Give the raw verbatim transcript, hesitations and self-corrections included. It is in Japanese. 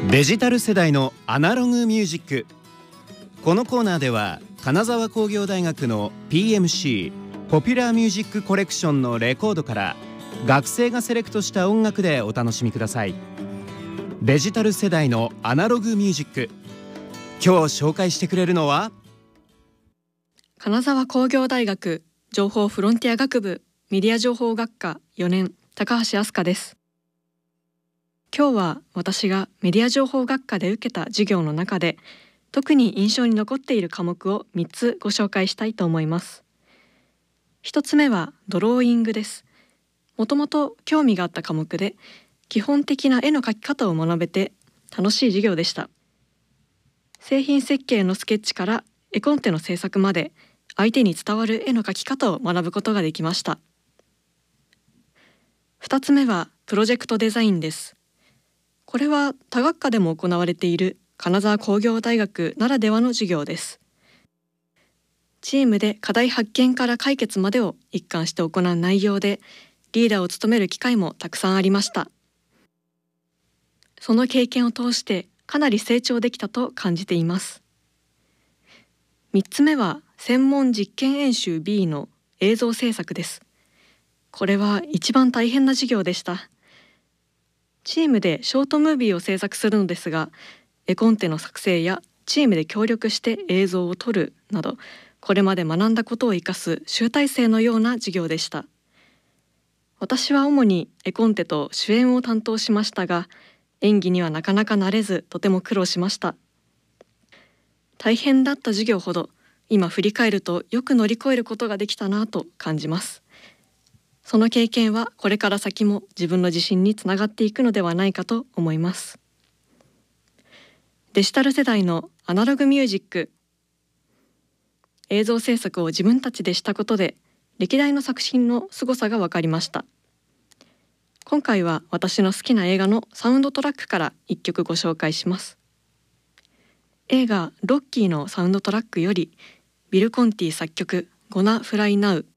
デジタル世代のアナログミュージック。このコーナーでは金沢工業大学の ピーエムシー ポピュラーミュージックコレクションのレコードから学生がセレクトした音楽でお楽しみください。デジタル世代のアナログミュージック、今日紹介してくれるのは金沢工業大学情報フロンティア学部メディア情報学科よねん高橋飛鳥です。今日は私がメディア情報学科で受けた授業の中で特に印象に残っている科目をみっつご紹介したいと思います。ひとつめはドローイングです。もともと興味があった科目で基本的な絵の描き方を学べて楽しい授業でした。製品設計のスケッチから絵コンテの制作まで相手に伝わる絵の描き方を学ぶことができました。ふたつめはプロジェクトデザインです。これは他学科でも行われている金沢工業大学ならではの授業です。チームで課題発見から解決までを一貫して行う内容でリーダーを務める機会もたくさんありました。その経験を通してかなり成長できたと感じています。みっつめは専門実験演習 ビー の映像制作です。これは一番大変な授業でした。チームでショートムービーを制作するのですが、絵コンテの作成やチームで協力して映像を撮るなど、これまで学んだことを生かす集大成のような授業でした。私は主に絵コンテと主演を担当しましたが、演技にはなかなか慣れずとても苦労しました。大変だった授業ほど今振り返るとよく乗り越えることができたなと感じます。その経験はこれから先も自分の自信につながっていくのではないかと思います。デジタル世代のアナログミュージック。映像制作を自分たちでしたことで歴代の作品の凄さが分かりました。今回は私の好きな映画のサウンドトラックからいっきょくご紹介します。映画ロッキーのサウンドトラックよりビル・コンティ作曲ゴナ・フライ・ナウ、